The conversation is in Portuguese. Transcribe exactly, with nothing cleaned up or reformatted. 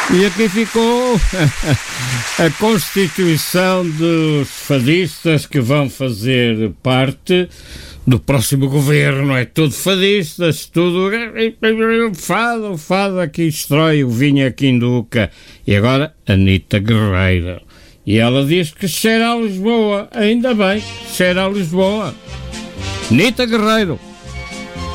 E aqui ficou a constituição dos fadistas que vão fazer parte do próximo governo. É tudo fadistas, tudo fado, fado aqui destrói, o vinho aqui induca. E agora, Anita Guerreiro. E ela diz que cheira a Lisboa. Ainda bem, cheira a Lisboa. Anita Guerreiro.